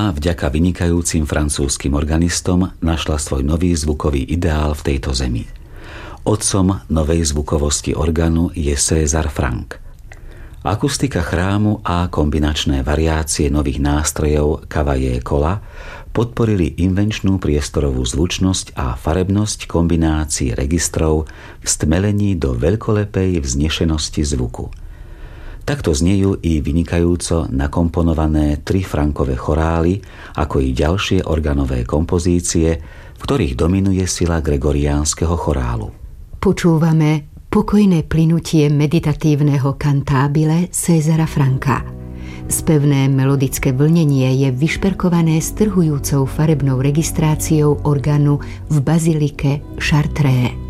Kapela vďaka vynikajúcim francúzskym organistom našla svoj nový zvukový ideál v tejto zemi. Otcom novej zvukovosti organu je César Franck. Akustika chrámu a kombinačné variácie nových nástrojov Cavaillé Colla podporili invenčnú priestorovú zvučnosť a farebnosť kombinácií registrov v stmelení do veľkolepej vznešenosti zvuku. Takto znejú i vynikajúco nakomponované 3 Franckové chorály, ako i ďalšie organové kompozície, v ktorých dominuje sila gregoriánskeho chorálu. Počúvame pokojné plynutie meditatívneho kantábile Césara Francka. Spevné melodické vlnenie je vyšperkované strhujúcou farebnou registráciou orgánu v bazilike Chartres.